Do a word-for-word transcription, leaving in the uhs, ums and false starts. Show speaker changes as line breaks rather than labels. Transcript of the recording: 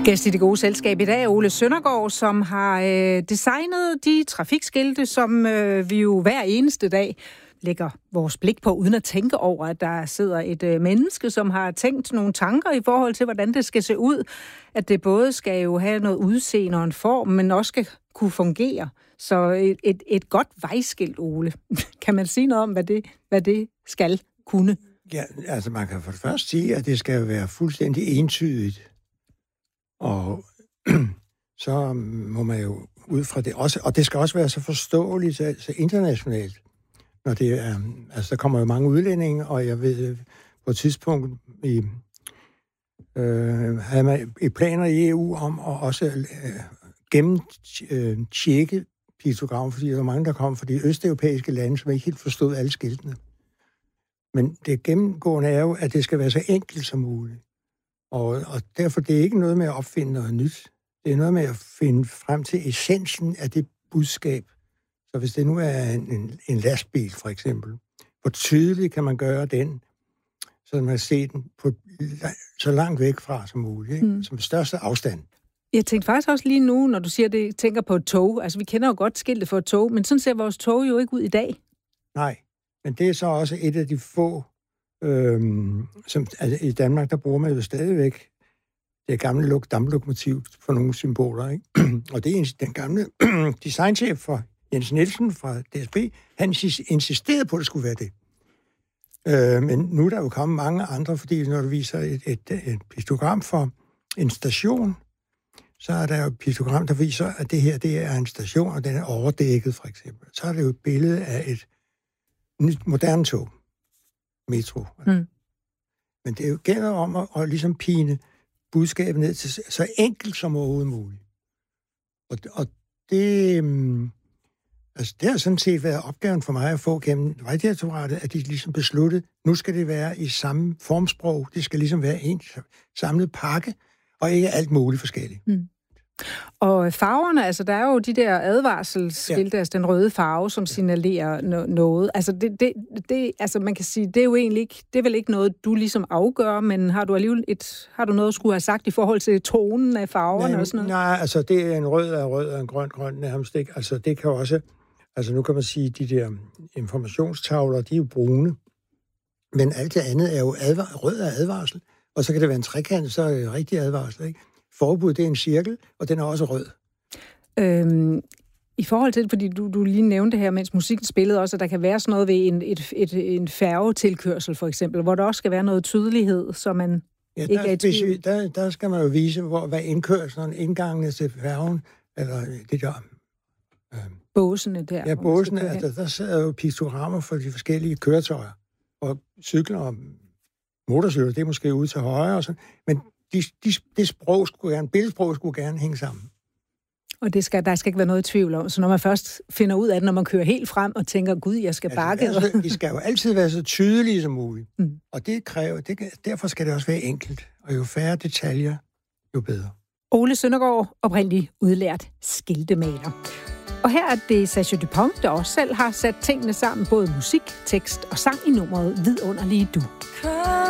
Gæst i det gode selskab i dag er Ole Søndergaard, som har øh, designet de trafikskilte, som øh, vi jo hver eneste dag lægger vores blik på, uden at tænke over, at der sidder et øh, menneske, som har tænkt nogle tanker i forhold til, hvordan det skal se ud. At det både skal jo have noget udseende og en form, men også skal kunne fungere. Så et, et, et godt vejskilt, Ole. Kan man sige noget om, hvad det, hvad det skal kunne?
Ja, altså man kan for det første sige, at det skal være fuldstændig entydigt. Og så må man jo ud fra det også, og det skal også være så forståeligt, så, så internationalt. Når det er, altså der kommer jo mange udlændinge, og jeg ved på et tidspunkt i, øh, havde man i planer i E U om at også øh, gennemtjekke piktogram, fordi der var mange, der kom fra de østeuropæiske lande, som ikke helt forstod alle skiltene. Men det gennemgående er jo, at det skal være så enkelt som muligt. Og, og derfor det er ikke noget med at opfinde noget nyt. Det er noget med at finde frem til essensen af det budskab. Så hvis det nu er en, en, en lastbil, for eksempel, hvor tydeligt kan man gøre den, så man kan se den på, så langt væk fra som muligt, ikke? Mm. Som største afstand.
Jeg tænkte faktisk også lige nu, når du siger det, tænker på et tog. Altså, vi kender jo godt skiltet for et tog, men sådan ser vores tog jo ikke ud i dag.
Nej, men det er så også et af de få, øhm, som altså, i Danmark, der bruger man jo stadigvæk det gamle damplokomotiv for nogle symboler, ikke? Og det er den gamle designchef for Jens Nielsen fra D S B, han insisterede på, at det skulle være det. Øh, men nu er der jo kommet mange andre, fordi når du viser et, et, et piktogram for en station, så er der jo et piktogram, der viser, at det her det er en station, og den er overdækket, for eksempel. Så er det jo et billede af et nyt, moderne tog. Metro. Mm. Men det er jo gælder om at, at ligesom pine budskabet ned til så enkelt som overhovedet muligt. Og, og det... Um, Altså, det har sådan set været opgaven for mig at få gennem Vejdirektoratet, at de ligesom besluttede, nu skal det være i samme formsprog, det skal ligesom være en samlet pakke, og ikke alt muligt forskelligt. Mm.
Og farverne, altså der er jo de der advarselsskilte, ja. Altså den røde farve, som signalerer no- noget. Altså, det, det, det, altså man kan sige, det er jo egentlig ikke, det er vel ikke noget, du ligesom afgør, men har du alligevel et, har du noget, skulle have sagt i forhold til tonen af farverne
nej,
og sådan noget?
Nej, altså det er en rød er rød og en grøn grøn nærmest ikke. Altså det kan også, altså nu kan man sige, de der informationstavler, de er jo brune, men alt det andet er jo advar- rød er advarsel, og så kan det være en trekant, så er det rigtig advarsel, ikke? Forbud, det er en cirkel, og den er også rød.
Øhm, I forhold til, fordi du, du lige nævnte her, mens musikken spillede også, at der kan være sådan noget ved en, et, et, en færgetilkørsel, for eksempel, hvor der også skal være noget tydelighed, så man
ja,
ikke
der,
er i tvivl.
Der, der skal man jo vise, hvor, hvad indkørslen, indgangene til færgen, eller det der... Øh,
båsene der.
Ja, båsene, altså, der sidder jo piktogrammer for de forskellige køretøjer, og cykler og motorcykler, det er måske ude til højre og sådan, men de, de, det sprog skulle gerne, billedsprog skulle gerne hænge sammen.
Og det skal, der skal ikke være noget tvivl om. Så når man først finder ud af det, når man kører helt frem og tænker, gud, jeg skal altså, bakke.
Altså, de skal jo altid være så tydelige som muligt. Mm. Og det kræver, det, derfor skal det også være enkelt. Og jo færre detaljer, jo bedre.
Ole Søndergaard, oprindelig udlært skiltemaler. Og her er det Sascha Dupont, der også selv har sat tingene sammen, både musik, tekst og sang i nummeret Vidunderlige Du.